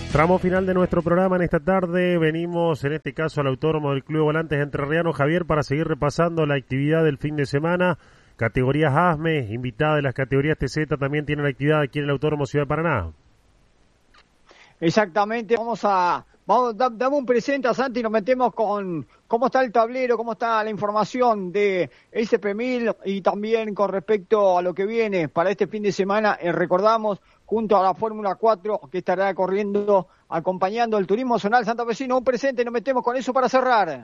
Tramo final de nuestro programa en esta tarde. Venimos, en este caso, al Autódromo del Club Volantes Entrerriano, Javier, para seguir repasando la actividad del fin de semana. Categorías ASME, invitada de las categorías TZ, también tienen actividad aquí en el Autódromo Ciudad de Paraná. Exactamente, dame un presente a Santi y nos metemos con cómo está el tablero, cómo está la información de SP1000 y también con respecto a lo que viene para este fin de semana. Recordamos, junto a la Fórmula 4 que estará corriendo, acompañando el turismo zonal santafesino. Un presente, nos metemos con eso para cerrar.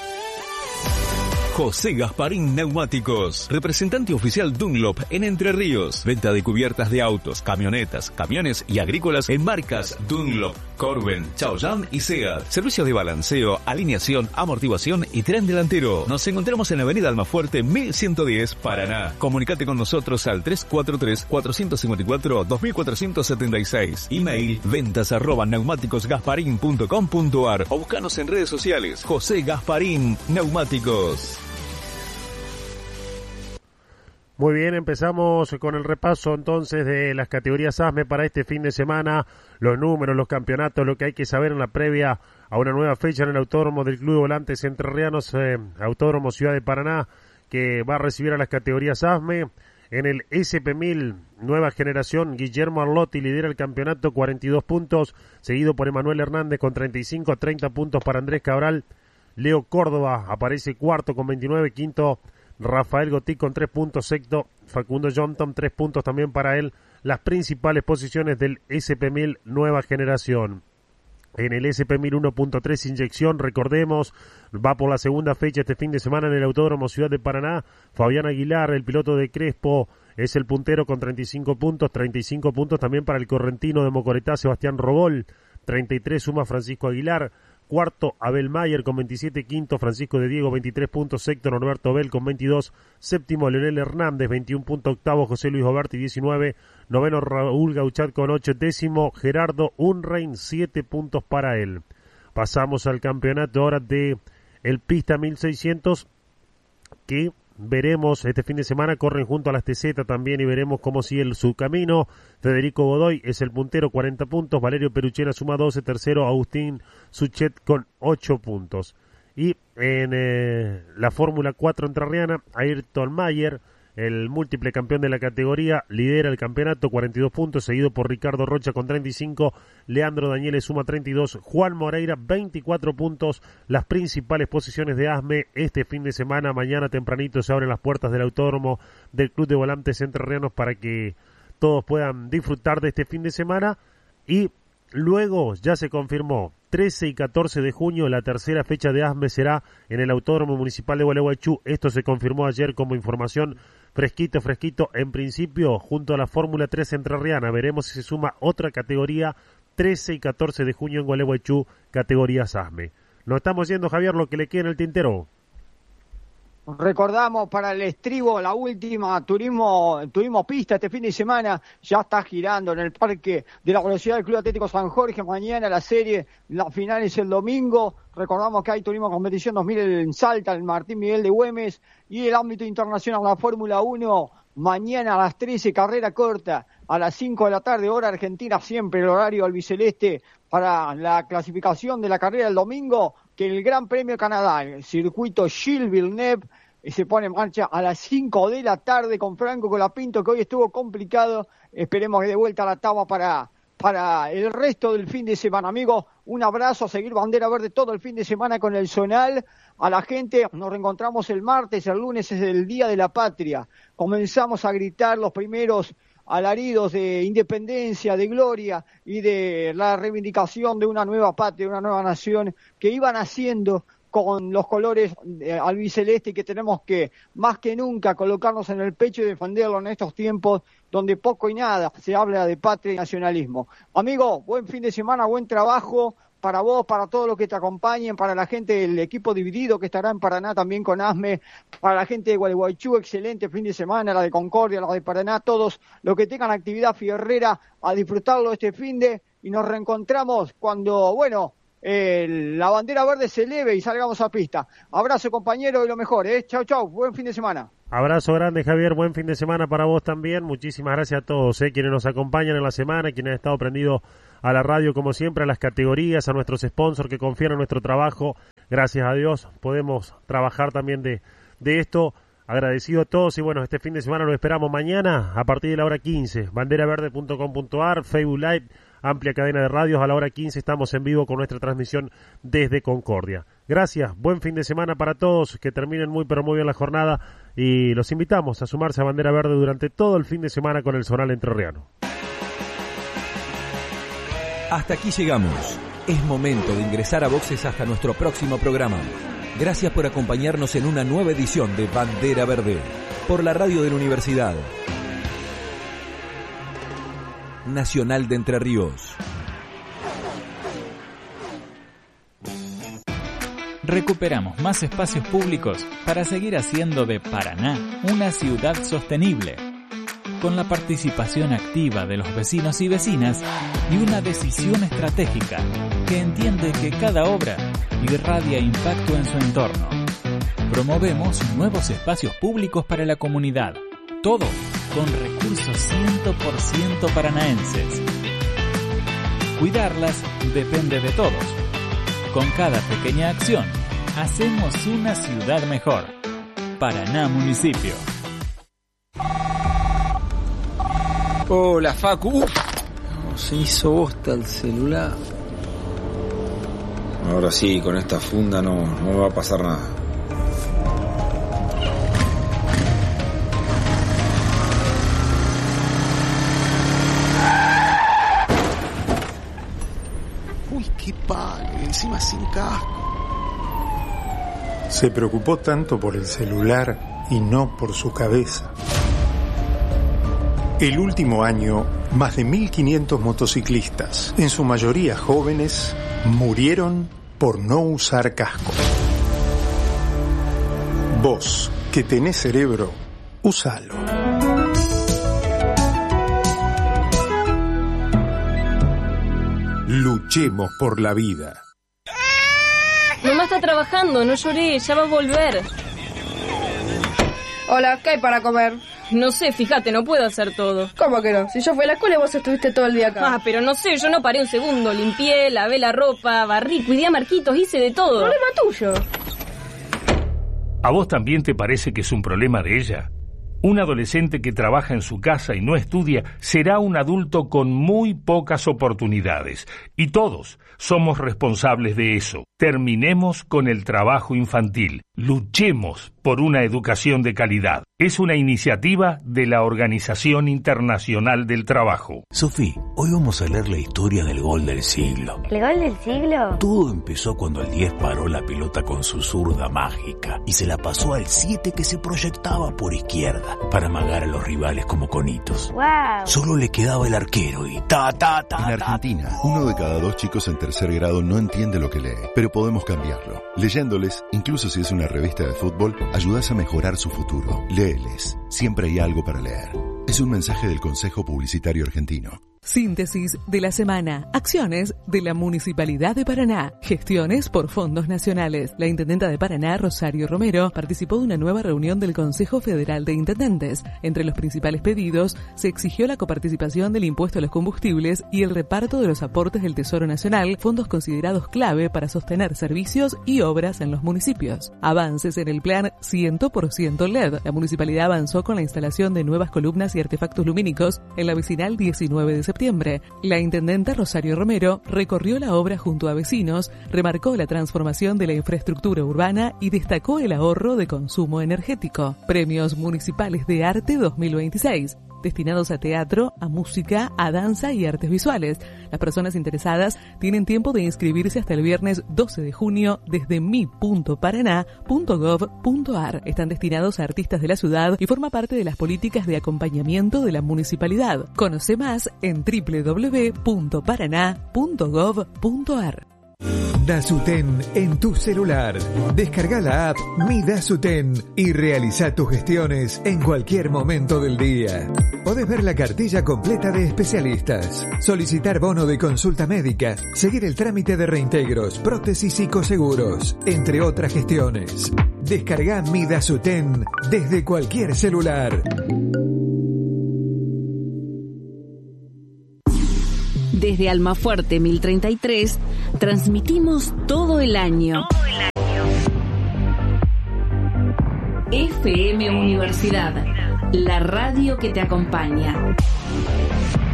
José Gasparín Neumáticos, representante oficial Dunlop en Entre Ríos. Venta de cubiertas de autos, camionetas, camiones y agrícolas en marcas Dunlop, Corben, Chaoyang y Seat. Servicios de balanceo, alineación, amortiguación y tren delantero. Nos encontramos en la avenida Almafuerte 1110, Paraná. Comunicate con nosotros al 343-454-2476. Email ventas@neumáticosgasparin.com.ar o búscanos en redes sociales. José Gasparín Neumáticos. Muy bien, empezamos con el repaso entonces de las categorías ASME para este fin de semana, los números, los campeonatos, lo que hay que saber en la previa a una nueva fecha en el Autódromo del Club de Volantes Entrerrianos, Autódromo Ciudad de Paraná, que va a recibir a las categorías ASME. En el SP1000, nueva generación, Guillermo Arlotti lidera el campeonato, 42 puntos, seguido por Emanuel Hernández con 35, 30 puntos para Andrés Cabral. Leo Córdoba aparece cuarto con 29, quinto Rafael Gotí con 3 puntos, sexto Facundo Johnson, 3 puntos también para él. Las principales posiciones del SP1000 nueva generación. En el SP1000 1.3 inyección, recordemos, va por la segunda fecha este fin de semana en el Autódromo Ciudad de Paraná. Fabián Aguilar, el piloto de Crespo, es el puntero con 35 puntos, 35 puntos también para el correntino de Mocoretá, Sebastián Robol, 33 suma Francisco Aguilar. Cuarto, Abel Mayer con 27, quinto, Francisco de Diego, 23 puntos, sexto, Norberto Bel con 22, séptimo, Leonel Hernández, 21 puntos, octavo, José Luis Oberti, 19, noveno, Raúl Gauchat con 8, décimo, Gerardo Unrein, 7 puntos para él. Pasamos al campeonato ahora de el Pista 1600, que veremos este fin de semana, corren junto a las TZ también y veremos cómo sigue su camino. Federico Godoy es el puntero, 40 puntos, Valerio Peruchera suma 12, tercero Agustín Suchet con 8 puntos. Y en la Fórmula 4 entrerriana, Ayrton Mayer, el múltiple campeón de la categoría, lidera el campeonato, 42 puntos, seguido por Ricardo Rocha con 35, Leandro Danieles suma 32, Juan Moreira 24 puntos. Las principales posiciones de ASME este fin de semana, mañana tempranito se abren las puertas del Autódromo del Club de Volantes Entrerrianos para que todos puedan disfrutar de este fin de semana. Y luego ya se confirmó, 13 y 14 de junio, la tercera fecha de ASME será en el Autódromo Municipal de Gualeguaychú. Esto se confirmó ayer como información fresquito, en principio, junto a la Fórmula 3 entrerriana. Veremos si se suma otra categoría, 13 y 14 de junio en Gualeguaychú, categorías ASME. Nos estamos yendo, Javier, lo que le queda en el tintero. Recordamos para el estribo, la última turismo pista este fin de semana, ya está girando en el Parque de la Velocidad del Club Atlético San Jorge. Mañana la serie, la final es el domingo. Recordamos que hay turismo competición 2000 en Salta, el Martín Miguel de Güemes, y el ámbito internacional, la Fórmula 1, mañana a las 13, carrera corta, a las 5 de la tarde, hora argentina, siempre el horario albiceleste para la clasificación de la carrera del domingo, que el Gran Premio de Canadá, el circuito Gilles Villeneuve, se pone en marcha a las 5 de la tarde con Franco Colapinto, que hoy estuvo complicado. Esperemos que de vuelta a la tabla para el resto del fin de semana. Amigos, un abrazo, a seguir bandera verde todo el fin de semana con el Zonal. A la gente, nos reencontramos el martes, el lunes es el Día de la Patria. Comenzamos a gritar los primeros alaridos de independencia, de gloria y de la reivindicación de una nueva patria, una nueva nación que iban haciendo con los colores albiceleste, y que tenemos que, más que nunca, colocarnos en el pecho y defenderlo en estos tiempos donde poco y nada se habla de patria y nacionalismo. Amigo, buen fin de semana, buen trabajo para vos, para todos los que te acompañen, para la gente del equipo dividido que estará en Paraná también con ASME, para la gente de Gualeguaychú, excelente fin de semana, la de Concordia, la de Paraná, todos los que tengan actividad fierrera, a disfrutarlo este fin de, y nos reencontramos cuando, la bandera verde se eleve y salgamos a pista. Abrazo, compañero, y lo mejor, Chau, chau, buen fin de semana. Abrazo grande, Javier, buen fin de semana para vos también. Muchísimas gracias a todos, quienes nos acompañan en la semana, quienes han estado prendidos a la radio como siempre, a las categorías, a nuestros sponsors que confían en nuestro trabajo. Gracias a Dios podemos trabajar también de esto. Agradecido a todos y bueno, este fin de semana lo esperamos mañana a partir de la hora 15. Banderaverde.com.ar, Facebook Live, amplia cadena de radios. A la hora 15 estamos en vivo con nuestra transmisión desde Concordia. Gracias, buen fin de semana para todos, que terminen muy pero muy bien la jornada y los invitamos a sumarse a Bandera Verde durante todo el fin de semana con el Zonal Entrerriano. Hasta aquí llegamos. Es momento de ingresar a boxes hasta nuestro próximo programa. Gracias por acompañarnos en una nueva edición de Bandera Verde, por la radio de la Universidad Nacional de Entre Ríos. Recuperamos más espacios públicos para seguir haciendo de Paraná una ciudad sostenible, con la participación activa de los vecinos y vecinas y una decisión estratégica que entiende que cada obra irradia impacto en su entorno. Promovemos nuevos espacios públicos para la comunidad, todo con recursos 100% paranaenses. Cuidarlas depende de todos. Con cada pequeña acción, hacemos una ciudad mejor. Paraná Municipio. Hola, Facu. Se hizo bosta el celular. Ahora sí, con esta funda no me va a pasar nada. Uy, qué palo, encima sin casco. Se preocupó tanto por el celular y no por su cabeza. El último año, más de 1.500 motociclistas, en su mayoría jóvenes, murieron por no usar casco. Vos, que tenés cerebro, úsalo. Luchemos por la vida. Mamá está trabajando, no lloré, ya va a volver. Hola, ¿qué hay para comer? No sé, fíjate, no puedo hacer todo. ¿Cómo que no? Si yo fui a la escuela y vos estuviste todo el día acá. Ah, pero no sé, yo no paré un segundo. Limpié, lavé la ropa, barrí, cuidé a Marquitos, hice de todo. Problema tuyo. ¿A vos también te parece que es un problema de ella? Un adolescente que trabaja en su casa y no estudia será un adulto con muy pocas oportunidades. Y todos somos responsables de eso. Terminemos con el trabajo infantil. Luchemos por una educación de calidad. Es una iniciativa de la Organización Internacional del Trabajo. Sofía, hoy vamos a leer la historia del gol del siglo. ¿El gol del siglo? Todo empezó cuando el 10 paró la pelota con su zurda mágica y se la pasó al 7 que se proyectaba por izquierda para amagar a los rivales como conitos. ¡Wow! Solo le quedaba el arquero y ta. En Argentina, 1 de cada 2 chicos en tercer grado no entiende lo que lee, pero podemos cambiarlo. Leyéndoles, incluso si es una revista de fútbol, ayudas a mejorar su futuro. Léeles. Siempre hay algo para leer. Es un mensaje del Consejo Publicitario Argentino. Síntesis de la semana. Acciones de la Municipalidad de Paraná. Gestiones por fondos nacionales. La Intendenta de Paraná, Rosario Romero, participó de una nueva reunión del Consejo Federal de Intendentes. Entre los principales pedidos, se exigió la coparticipación del impuesto a los combustibles y el reparto de los aportes del Tesoro Nacional, fondos considerados clave para sostener servicios y obras en los municipios. Avances en el plan 100% LED. La municipalidad avanzó con la instalación de nuevas columnas y artefactos lumínicos en la vecinal 19 de septiembre. La intendenta Rosario Romero recorrió la obra junto a vecinos, remarcó la transformación de la infraestructura urbana y destacó el ahorro de consumo energético. Premios Municipales de Arte 2026. Destinados a teatro, a música, a danza y artes visuales. Las personas interesadas tienen tiempo de inscribirse hasta el viernes 12 de junio desde mi.paraná.gov.ar. Están destinados a artistas de la ciudad y forma parte de las políticas de acompañamiento de la municipalidad. Conoce más en www.paraná.gov.ar. Dasuten en tu celular. Descarga la app Mi Dasuten y realiza tus gestiones en cualquier momento del día. Podés ver la cartilla completa de especialistas, solicitar bono de consulta médica, seguir el trámite de reintegros, prótesis y coseguros, entre otras gestiones. Descarga Mi Dasuten desde cualquier celular. Desde Desde Almafuerte 1033, transmitimos todo el año. FM Universidad, la radio que te acompaña.